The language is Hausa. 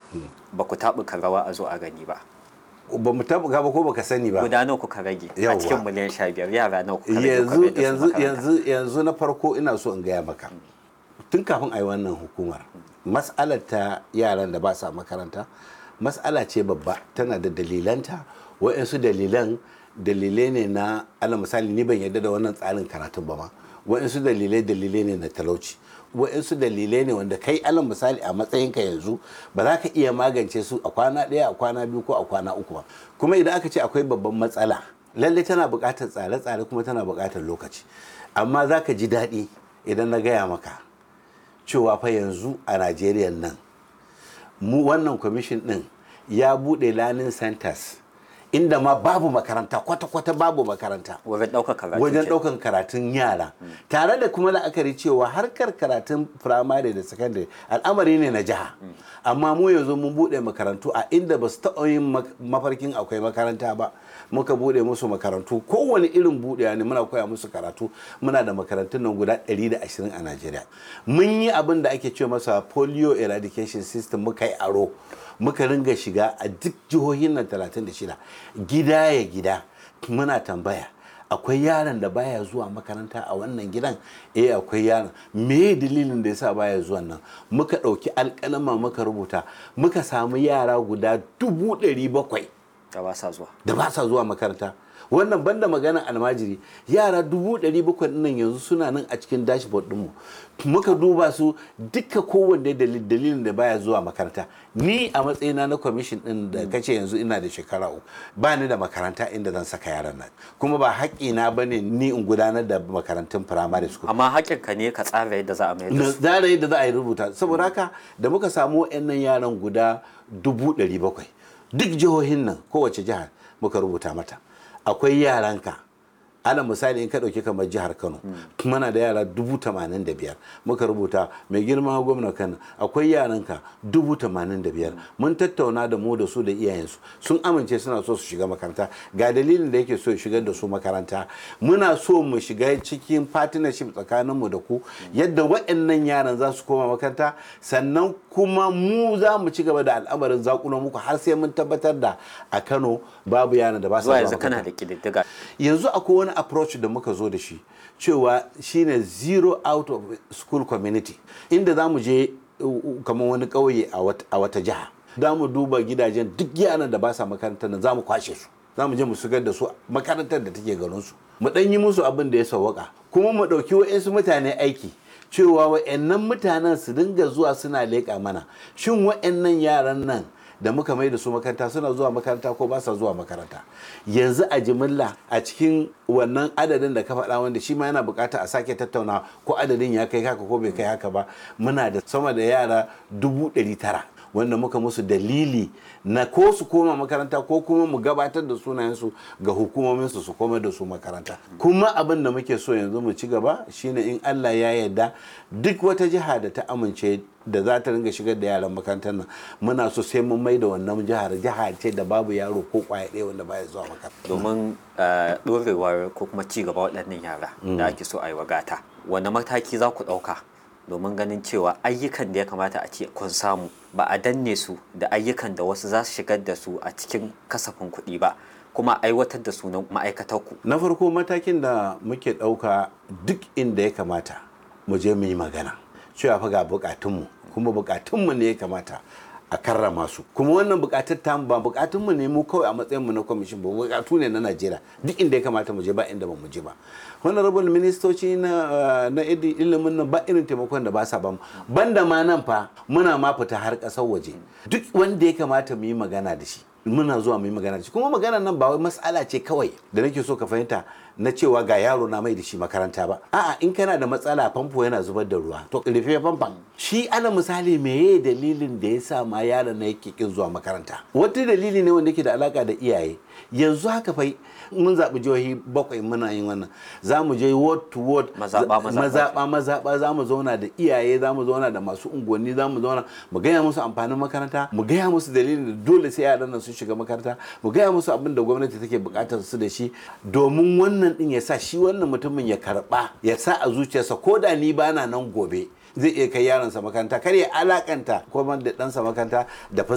ba ku taɓuka rawa a zo a gani ba. Ba mu taɓuka ba ko baka sani ba. Guda nawa kuka rage a cikin miliyan 15 yara nawa kuka rage? Yanzu na farko ina so in gaya maka. Tun kafin a yi wannan hukumar, mas'alar ta yaran da ba sa makaranta, mas'ala ce babba, tana da dalilanta. Waɗansu dalilai ne na, ala misali ni ban yarda da wannan tsarin karatun ba ma. Waɗansu dalilai ne na talauci. Waɗansu dalilai ne wanda kai alal misali a matsayinka yanzu ba za ka iya magance su a kwana ɗaya, a kwana biyu ko a kwana uku ba. Kuma idan aka ce akwai babban matsala, lallai tana buƙatar tsare-tsare kuma tana buƙatar lokaci. Amma za ka ji daɗi idan na gaya maka cewa fa yanzu a Najeriya nan mu wannan kwamishin ɗin ya buɗe learning centers inda ma babu makaranta, kwata-kwata babu makaranta wajen ɗaukan karatun yara, tare da kuma la'akari cewa harkar karatun firamare da sakandare al'amari ne na jiha. Amma mu yanzu mun buɗe makarantu a inda ba su taɓa yin mafarkin akwai makaranta ba. Muka buɗe musu makarantu, kowane irin buɗewa ne muna koya musu karatu. Muna da makarantun nan guda 120 a Najeriya. Mun yi abin da ake ce masa polio eradication system, muka yi aro, muka ringa shiga a duk jihohin nan 36 gida ya gida muna tambaya akwai yaron da baya zuwa makaranta a wannan gidan. Akwai yaron, me dalilin da yasa baya zuwa nan? Muka ɗauki alƙalama muka rubuta, muka samu yara guda 700,000 da ba sa zuwa makaranta. Wannan banda magana almajiri, yara 700,000 nan yanzu suna nan a cikin dashboard ɗinmu. Muka duba su duka, kowanne dalilin da baya zuwa makaranta. Ni a matsayina na kwamishin ɗin da kace yanzu ina da shekara 3, ba ni da makaranta inda zan saka yaran nan, kuma ba haƙƙina ba ne ni in gudanar da makarantun primary school. Amma haƙƙinka ne ka tsara yadda za a mai da su. Tsara yadda za a yi rubuta. Saboda haka da muka samu waɗannan yaran guda 700,000, duk jihohin nan kowace jihar muka rubuta mata akwai yaranka. Ala misali in ka ɗauki kamar jihar Kano, muna da yara 85,000 muka rubuta, mai girma gwamna Kano akwai yaranka 85,000. Mun tattauna da mu da su da iyayensu, sun amince suna so su shiga makaranta. Ga dalilin da yake so shigar da su makaranta, muna so mu shiga cikin partnership tsakaninmu da ku, yadda waɗannan yaran za su koma makaranta, sannan kuma mu za mu ci gaba da al'amarin zakulo muku har sai mun tabbatar da a Kano babu yaran da ba su zuwa makaranta. Kana da ƙididdiga. Yanzu akwai wani approach da muka zo da shi cewa shine zero out of school community, inda za mu je kamar wani ƙauye a wata jiha, za mu duba gidajen duk yaran da ba sa makarantar nan, za mu kwashe su, za mu je mu shigar da su makarantar da take garin su, mu ɗan yi musu abin da ya sawwaka, kuma mu ɗauki wa'insu mutane aiki cewa wa'annan mutanen su dinga zuwa suna leƙa mana shin wa'annan yaran nan da muka mai da su makaranta suna zuwa makaranta ko ba sa zuwa makaranta. Yanzu a jimilla a cikin wannan adadin da ka faɗa, wanda shi ma yana bukata a sake tattauna ko adadin ya kai haka ko bai kai haka ba, muna da sama da yara 900,000 wanda muka musu dalili na ko su koma makaranta ko kuma mu gabatar da sunayensu ga hukumominsu su koma da su makaranta. Kuma abin da muke so yanzu mu ci gaba shine in Allah ya yarda duk wata jiha da ta amince da za ta ringa shigar da yaran makarantar nan, muna so sai mun mai da wannan jiha ce da babu yaro ko kwaya ɗaya wanda baya zuwa makaranta. Domin ɗorewar ko kuma ci gaba waɗannan yara da ake so a yi wagata, wani mataki za ku ɗauka domin ganin cewa ayyukan da ya kamata a ce kun samu ba a danne su da ayyukan da wasu za su shigar da su a cikin kasafin kuɗi ba, kuma aiwatar da su na ma'aikatarku? Na farko, matakin da muke ɗauka duk inda ya kamata mu je mu yi magana cewa fa ga bukatunmu, kuma bukatunmu ne ya kamata a karrama su. Kuma wannan bukatar ta ba bukatunmu ne mu kawai a matsayinmu na kwamishin ba, bukatu ne na Najeriya, duk inda ya kamata mu je ba inda ba mu je ba. Honorable ministoci na ilimin nan ba irin taimakon da ba sa ba mu, banda ma nan fa muna ma fita har ƙasar waje. Duk wanda ya kamata mu yi magana da shi muna zuwa mu yi magana da shi. Kuma maganar nan ba wai mas'ala ce kawai da nake so ka fahimta na cewa ga yaro na mai da shi makaranta ba. A'a, in kana da matsala famfo yana zubar da ruwa, to rufe famfon. Shi ana misali meye dalilin da ya sa ma yaron na yake kin zuwa makaranta? Wata dalili ne wanda yake da alaka da iyaye. Yanzu haka fa mun zaɓi jihohi 7 muna yin wannan, za mu je ward to ward, mazaɓa, za mu zauna da iyaye, za mu zauna da masu unguwanni, za mu zauna mu gaya musu amfanin makaranta, mu gaya musu dalilin da dole sai yaran nan su shiga makaranta, mu gaya musu abin da gwamnati take buƙatar su da shi, domin wannan din ya sa shi wannan mutumin ya karɓa, ya sa a zuciyarsa ko da ni bana nan gobe zai iya kai yaronsa makaranta, kar ya alakanta ko da ɗansa makaranta da